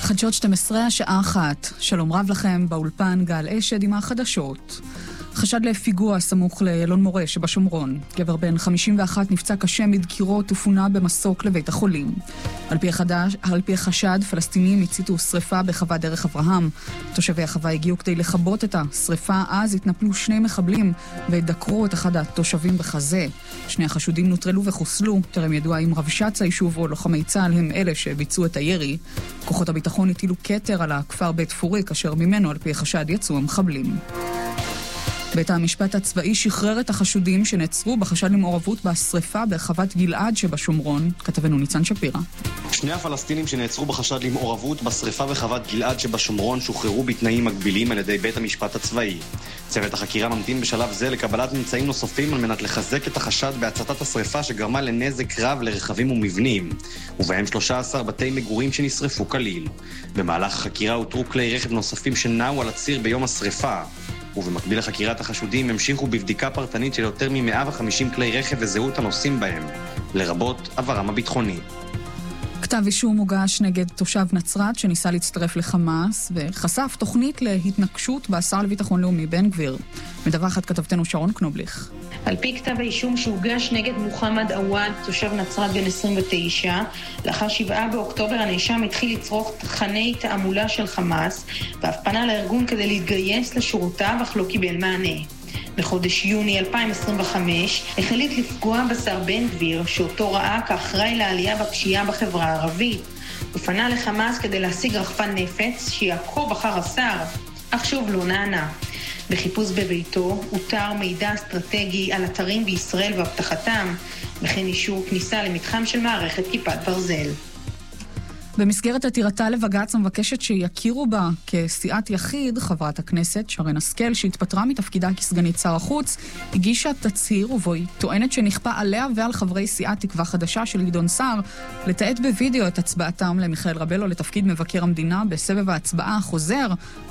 חדשות 12, השעה 1. שלום רב לכם, באולפן גל אשד עם החדשות. חשד לפיגוע סמוך לאלון מורה שבשומרון. גבר בן 51 נפצע קשה מדקירות ופונה במסוק לבית החולים. על פי חשד, פלסטינים הציתו שריפה בחוות דרך אברהם. תושבי החווה הגיעו כדי לכבות את השריפה, אז התנפלו שני מחבלים ודקרו את אחד התושבים בחזה. שני החשודים נוטרלו וחוסלו. טרם ידוע אם רבש"ץ היישוב או לוחמי צה"ל הם אלה שביצעו את הירי. כוחות הביטחון הטילו כתר על הכפר בית פורי, כאשר ממנו על פי חשד יצאו המחבלים. בית המשפט הצבאי שחרר את החשודים שנעצרו בחשד למעורבות בשריפה בחוות גלעד שבשומרון. כתבנו ניצן שפירא. שני הפלסטינים שנעצרו בחשד למעורבות בשריפה בחוות גלעד שבשומרון שוחררו בתנאים מגבילים על ידי בית המשפט הצבאי. צוות החקירה ממתין בשלב זה לקבלת ממצאים נוספים על מנת לחזק את החשד בהצתת השריפה שגרמה לנזק רב לרכבים ומבנים, ובהם 13 בתי מגורים שנשרפו כליל. במהלך החקירה הותרו כלי רכב נוספים שנעו על הציר ביום השריפה. ובמקביל לחקירת החשודים המשיכו בבדיקה פרטנית של יותר מ-150 כלי רכב וזהות הנוסעים בהם, לרבות עברם הביטחוני. כתב אישום הוגש נגד תושב נצרת שניסה להצטרף לחמאס וחשף תוכנית להתנקשות בשר לביטחון לאומי בן גביר. מדווחת כתבתנו שרון קנובליך. על פי כתב האישום שהוגש נגד מוחמד עוואד, תושב נצרת בן 29, לאחר 7 באוקטובר הנאשם התחיל לצרוך תכני תעמולה של חמאס, ואף פנה לארגון כדי להתגייס לשורותיו, אך לא קיבל מענה. בחודש יוני 2025 החליט לפגוע בשר בן גביר, שאותו ראה כאחראי לעלייה בפשיעה בחברה הערבית. הוא פנה לחמאס כדי להשיג רחפן נפץ שיעקוב אחר השר, אך שוב לא נענה. בחיפוש בביתו הותר מידע אסטרטגי על אתרים בישראל והבטחתם, וכן אישור כניסה למתחם של מערכת כיפת ברזל. במסגרת עתירתה לבג"ץ מבקשת שיכירו בה כסיעת יחיד, חברת הכנסת שרן השכל, שהתפטרה מתפקידה כסגנית שר החוץ, הגישה תצהיר ובו היא טוענת שנכפה עליה ועל חברי סיעת תקווה חדשה של גדעון סער לתעד בווידאו את הצבעתם למיכאל רבלו לתפקיד מבקר המדינה בסבב ההצבעה החוזר,